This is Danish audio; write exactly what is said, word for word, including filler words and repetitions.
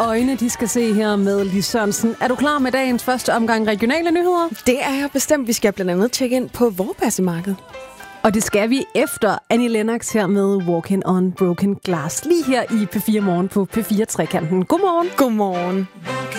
øjne, de skal se her med Lis Sørensen. Er du klar med dagens første omgang regionale nyheder? Det er jeg bestemt. Vi skal blandt andet tjekke ind på Vorbasse-markedet. Og det skal vi efter Annie Lennox her med Walking on Broken Glass. Lige her i P fire Morgen på P fire Trekanten. Godmorgen. Godmorgen.